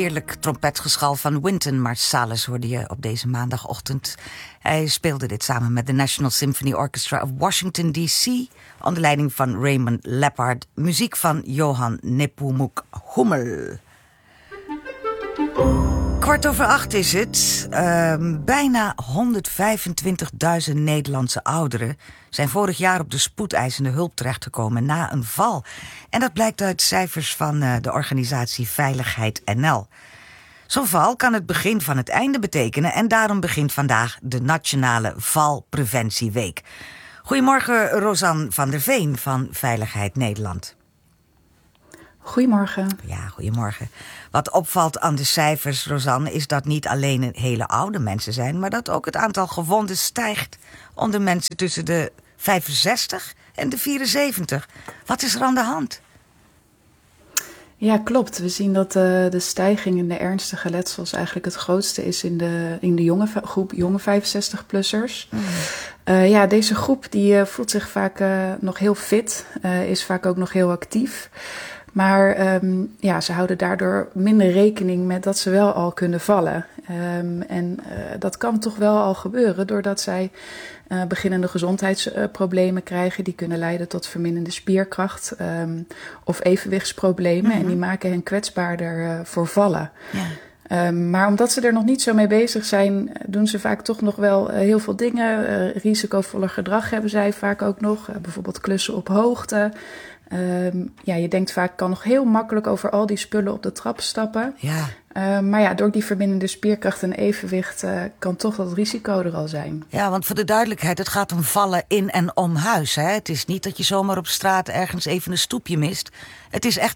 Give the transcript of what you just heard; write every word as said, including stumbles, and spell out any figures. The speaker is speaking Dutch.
heerlijk trompetgeschal van Wynton Marsalis hoorde je op deze maandagochtend. Hij speelde dit samen met de National Symphony Orchestra of Washington D C onder leiding van Raymond Leppard. Muziek van Johan Nepomuk Hummel. Kwart over acht is het. Uh, bijna honderdvijfentwintigduizend Nederlandse ouderen zijn vorig jaar op de spoedeisende hulp terechtgekomen na een val. En dat blijkt uit cijfers van uh, de organisatie Veiligheid N L. Zo'n val kan het begin van het einde betekenen en daarom begint vandaag de Nationale Valpreventieweek. Goedemorgen, Rosanne van der Veen van Veiligheid Nederland. Goedemorgen. Ja, goedemorgen. Wat opvalt aan de cijfers, Rosanne, is dat niet alleen hele oude mensen zijn, maar dat ook het aantal gewonden stijgt onder mensen tussen de vijfenzestig en de vierenzeventig. Wat is er aan de hand? Ja, klopt. We zien dat uh, de stijging in de ernstige letsels eigenlijk het grootste is in de, in de jonge groep jonge vijfenzestig-plussers. Mm. Uh, ja, deze groep die uh, voelt zich vaak uh, nog heel fit, uh, is vaak ook nog heel actief. Maar um, ja, ze houden daardoor minder rekening met dat ze wel al kunnen vallen. Um, en uh, dat kan toch wel al gebeuren doordat zij uh, beginnende gezondheidsproblemen uh, krijgen. Die kunnen leiden tot verminderde spierkracht um, of evenwichtsproblemen. Mm-hmm. En die maken hen kwetsbaarder uh, voor vallen. Ja. Um, maar omdat ze er nog niet zo mee bezig zijn, doen ze vaak toch nog wel uh, heel veel dingen. Uh, risicovoller gedrag hebben zij vaak ook nog. Uh, bijvoorbeeld klussen op hoogte. Um, ja, je denkt vaak, kan nog heel makkelijk over al die spullen op de trap stappen. Ja. Uh, maar ja, door die verminderde spierkracht en evenwicht uh, kan toch dat risico er al zijn. Ja, want voor de duidelijkheid, het gaat om vallen in en om huis. Hè? Het is niet dat je zomaar op straat ergens even een stoepje mist. Het is echt